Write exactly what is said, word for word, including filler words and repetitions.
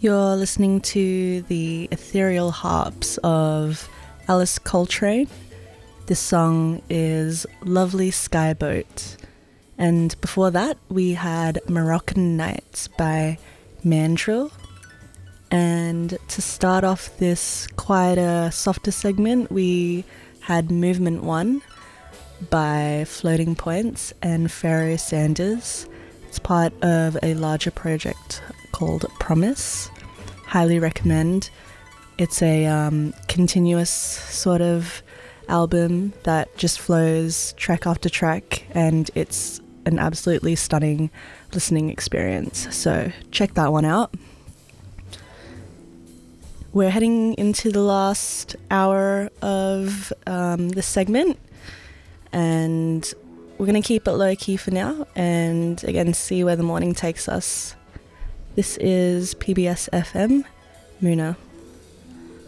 You're listening to the ethereal harps of Alice Coltrane. This song is Lovely Skyboat. And before that, we had Moroccan Nights by Mandrill. And to start off this quieter, softer segment, we had Movement One by Floating Points and Pharaoh Sanders. It's part of a larger project called Promise. Highly recommend. It's a um, continuous sort of album that just flows track after track, and it's an absolutely stunning listening experience. So check that one out. We're heading into the last hour of um, this segment, and we're going to keep it low-key for now and again see where the morning takes us. This is P B S F M, Muna.